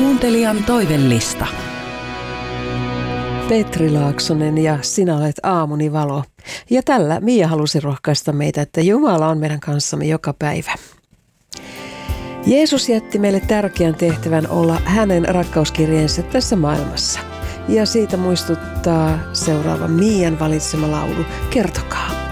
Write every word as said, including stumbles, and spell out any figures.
Kuuntelijan toivellista. Petri Laaksonen ja sinä olet aamuni valo. Ja tällä Mia halusi rohkaista meitä, että Jumala on meidän kanssamme joka päivä. Jeesus jätti meille tärkeän tehtävän olla hänen rakkauskirjeensä tässä maailmassa. Ja siitä muistuttaa seuraava Mian valitsema laulu. Kertokaa.